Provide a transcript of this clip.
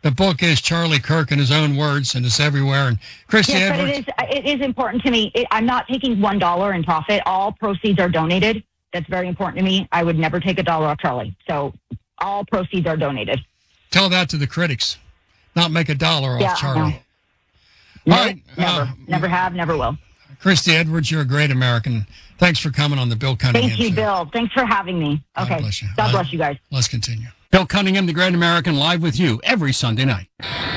The book is Charlie Kirk in his own words, and it's everywhere. And Christy Edwards. But it is important to me. I'm not taking $1 in profit. All proceeds are donated. That's very important to me. I would never take $1 off Charlie. So all proceeds are donated. Tell that to the critics. Not make $1 off Charlie. No, all right. Never have, never will. Christy Edwards, you're a great American. Thanks for coming on the Bill Cunningham Thank you, Show. Bill. Thanks for having me. Okay. God bless you. God bless you guys. Let's continue. Bill Cunningham, the Great American, live with you every Sunday night.